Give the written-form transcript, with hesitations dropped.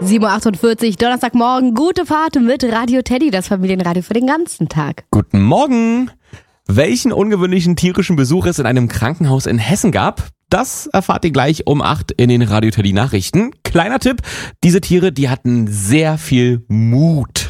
7.48 Uhr, Donnerstagmorgen, gute Fahrt mit Radio Teddy, das Familienradio für den ganzen Tag. Guten Morgen! Welchen ungewöhnlichen tierischen Besuch es in einem Krankenhaus in Hessen gab, das erfahrt ihr gleich um 8 in den Radio Teddy Nachrichten. Kleiner Tipp, diese Tiere, die hatten sehr viel Mut.